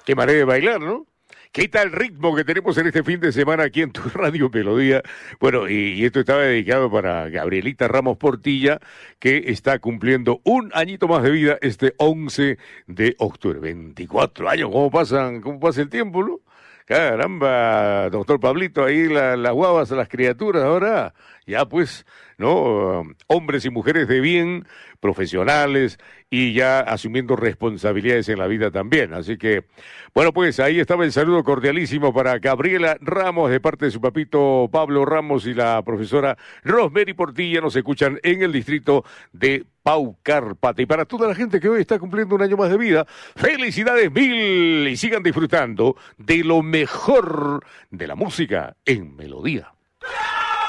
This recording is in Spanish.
Qué manera de bailar, ¿no? ¿Qué tal ritmo que tenemos en este fin de semana aquí en tu Radio Melodía? Bueno, y esto estaba dedicado para Gabrielita Ramos Portilla, que está cumpliendo un añito más de vida este 11 de octubre. 24 años, cómo pasa el tiempo, ¿no? Caramba, doctor Pablito, ahí las guavas, las criaturas, ahora ya pues, ¿no? Hombres y mujeres de bien, profesionales y ya asumiendo responsabilidades en la vida también. Así que, bueno, pues ahí estaba el saludo cordialísimo para Gabriela Ramos de parte de su papito Pablo Ramos y la profesora Rosemary Portilla. Nos escuchan en el distrito de Paucarpata. Y para toda la gente que hoy está cumpliendo un año más de vida, felicidades mil y sigan disfrutando de lo mejor de la música en Melodía.